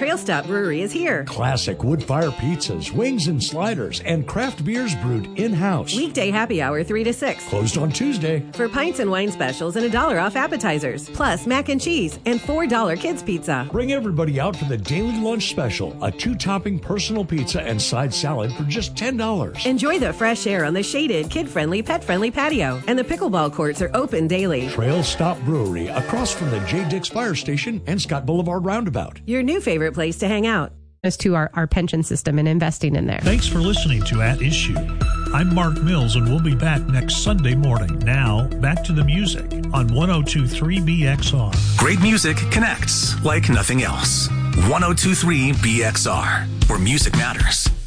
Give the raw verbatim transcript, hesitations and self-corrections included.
Trail Stop Brewery is here. Classic wood-fire pizzas, wings and sliders, and craft beers brewed in-house. Weekday happy hour three to six. Closed on Tuesday. For pints and wine specials and a dollar off appetizers. Plus mac and cheese and four dollar kids pizza. Bring everybody out for the daily lunch special. A two-topping personal pizza and side salad for just ten dollars. Enjoy the fresh air on the shaded, kid-friendly, pet-friendly patio. And the pickleball courts are open daily. Trail Stop Brewery, across from the J. Dix Fire Station and Scott Boulevard Roundabout. Your new favorite place to hang out. As to our, our pension system and investing in there. Thanks for listening to At Issue. I'm Mark Mills, and we'll be back next Sunday morning. Now, back to the music on one oh two point three B X R. Great music connects like nothing else. one oh two point three B X R, where music matters.